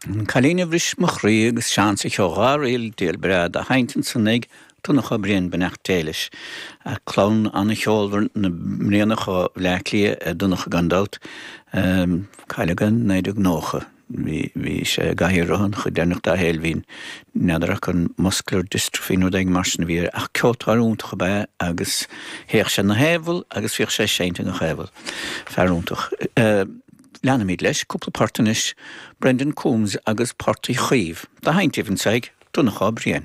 Calíine bhris mo chrí agus seansa teoghar il déal bread a haintin sannig túnach a brion benach téiles. A clán anna cheolver na mríanach a leiclia a dúnach a gandát cailegan néidir nócha. Bhí sé gaiireán chu dénach da héil hín neadarach an muscular dystrophy nó ag marsna bhí ach ceoltarúntacha be agus héach sé na hébhil agus fioch sé séinte na hébhil ferúntaach. Leanna míad leis, cúpla partanis Brendan Coombs agus Party Chaomh. Da haintíhann saig, dúnach a brion.